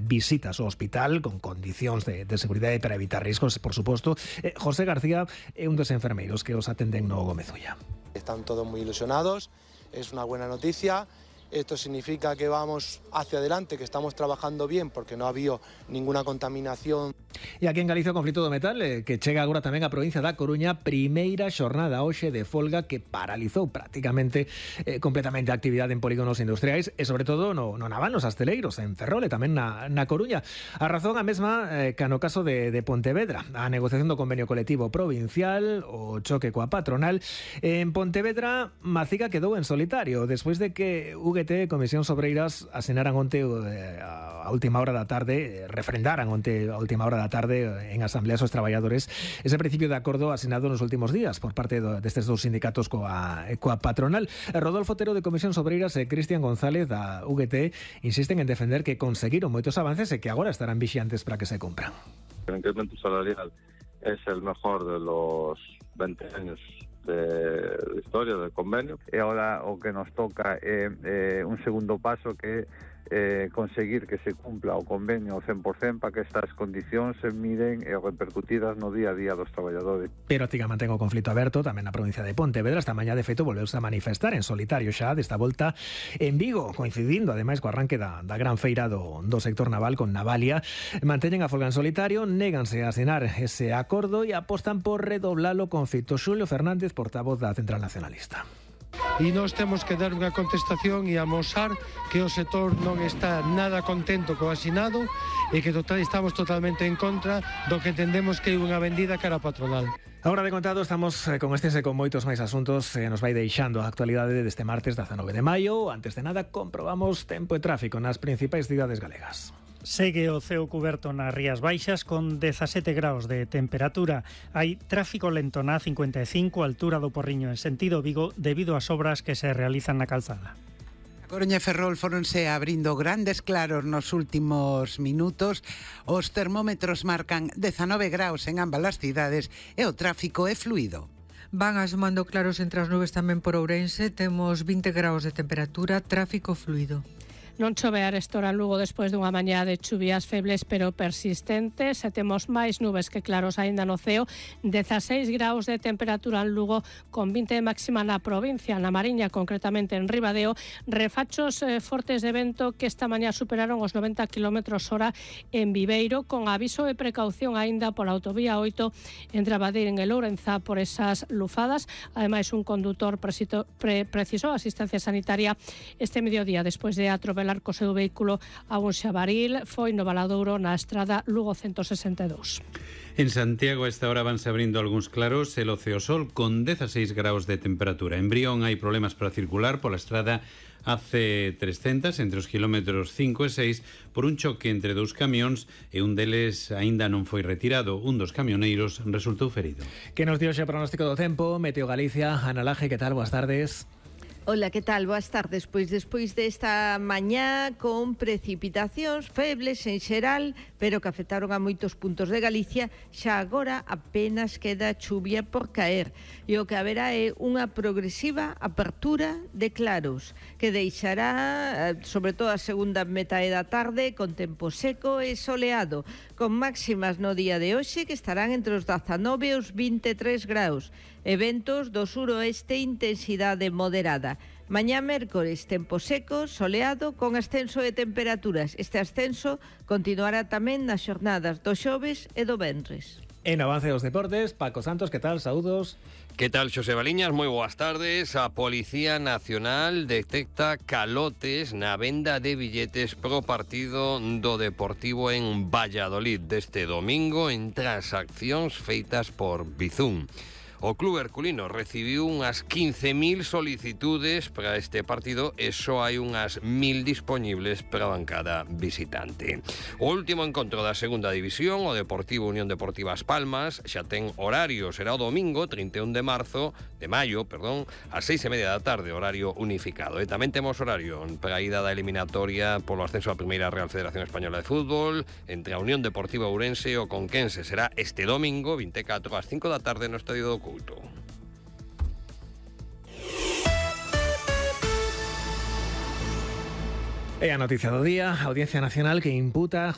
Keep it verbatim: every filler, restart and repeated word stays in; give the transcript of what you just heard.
visitas ao hospital con condicións de, de seguridade para evitar riscos, por suposto. Eh, José García é un dos enfermeiros que os atenden no Gómez Ulla. Están todos muy ilusionados, es una buena noticia. Esto significa que vamos hacia adelante, que estamos trabajando bien porque no ha habido ninguna contaminación. E aquí en Galicia o conflito do metal eh, que chega agora tamén a provincia da Coruña, primeira xornada hoxe de folga que paralizou prácticamente eh, completamente a actividade en polígonos industriais e sobre todo no, no naval, nos asteleiros, en Ferrol e tamén na, na Coruña. A razón a mesma eh, que no caso de, de Pontevedra, a negociación do convenio colectivo provincial, o choque coa patronal. En Pontevedra, Maciga quedou en solitario despois de que U G T e Comisión Obreiras asinaran onte eh, a última hora da tarde, eh, refrendaran onte a última hora da tarde en asambleas os traballadores ese principio de acordo asinado nos últimos días por parte do, destes dous sindicatos coa, coa patronal. Rodolfo Otero de Comisión Obreiras e Cristian González da U G T insisten en defender que conseguiron moitos avances e que agora estarán vixiantes para que se cumpran. El incremento salarial es el mejor de los veinte años de historia del convenio e ahora o que nos toca é eh, un segundo paso que eh, conseguir que se cumpla o convenio ao cen por cen para que estas condicións se miren e repercutidas no día a día dos traballadores. Pero Ciga mantén o conflito aberto tamén na provincia de Pontevedra. Esta mañá de feito volveuse a manifestar en solitario xa desta volta en Vigo, coincidindo ademais co arranque da, da gran feira do, do sector naval con Navalia. Manteñen a folga en solitario, néganse a asinar ese acordo e apostan por redoblalo con fito. Xulio Fernández, portavoz da Central Nacionalista. E nós temos que dar unha contestación e amosar que o sector non está nada contento co asinado e que total, estamos totalmente en contra do que entendemos que é unha vendida cara patronal. Agora de contado estamos con estes e con moitos máis asuntos que nos vai deixando a actualidade deste martes dezanove de maio. Antes de nada, comprobamos tempo e tráfico nas principais cidades galegas. Segue o ceo cuberto nas Rías Baixas con dezasete graus de temperatura. Hai tráfico lento na cincuenta e cinco, altura do Porriño en sentido Vigo, debido ás obras que se realizan na calzada. A Coruña e Ferrol foronse abrindo grandes claros nos últimos minutos. Os termómetros marcan dezanove graus en ambas as cidades e o tráfico é fluido. Van asomando claros entre as nubes tamén por Ourense. Temos vinte graus de temperatura, tráfico fluido. Non chove a restora en Lugo despois dunha mañá de chuvias febles pero persistentes. E temos máis nubes que claros aínda no ceo. dezaseis graus de temperatura en Lugo con vinte de máxima na provincia, na Mariña, concretamente en Ribadeo. Refachos eh, fortes de vento que esta mañá superaron os noventa kilómetros hora en Viveiro, con aviso de precaución aínda pola autovía oito entre Abadín e Lourenzá por esas lufadas. Ademais, un condutor presito, pre, precisou asistencia sanitaria este mediodía despois de atropelar co seu vehículo a un xabaril. Foi no Valadouro, na estrada Lugo ciento sesenta e dous. En Santiago a esta hora vanse abrindo algúns claros el Oceosol con dezaseis graus de temperatura. En Brión hai problemas para circular pola estrada A C trescentos entre os kilómetros cinco e seis por un choque entre dous camións e un deles aínda non foi retirado. Un dos camioneiros resultou ferido. Que nos dio xe pronóstico do tempo? Meteo Galicia. Ana Laje, que tal? Boas tardes. Ola, que tal? Boas tardes. Pois despois desta mañá con precipitacións febles en xeral, pero que afectaron a moitos puntos de Galicia, xa agora apenas queda chuvia por caer. E o que haberá é unha progresiva apertura de claros, que deixará, sobre todo a segunda metade da tarde, con tempo seco e soleado, con máximas no día de hoxe que estarán entre os dezanove e os vinte e tres graus. Eventos do suroeste, intensidade moderada. Mañá mércores, tempo seco, soleado, con ascenso de temperaturas. Este ascenso continuará tamén nas xornadas do xoves e do venres. En avance dos deportes, Paco Santos, que tal? Saúdos. Que tal, Xosé Baliñas? Moi boas tardes. A Policía Nacional detecta calotes na venda de billetes pro partido do Deportivo en Valladolid deste domingo en transaccións feitas por Bizum. O club herculino recibiu unhas quince mil solicitudes para este partido e só hai unhas mil dispoñibles para a bancada visitante. O último encontro da segunda división, o Deportivo Unión Deportiva As Palmas, xa ten horario, será o domingo, trinta e un de marzo, de maio, perdón, ás seis e media da tarde, horario unificado. E tamén temos horario para a ida da eliminatoria polo ascenso á primeira Real Federación Española de Fútbol, entre a Unión Deportiva Ourense e o Conquense. Será este domingo, vinte e catro, ás cinco da tarde, no Estadio do Couto. E a noticia do día, a Audiencia Nacional que imputa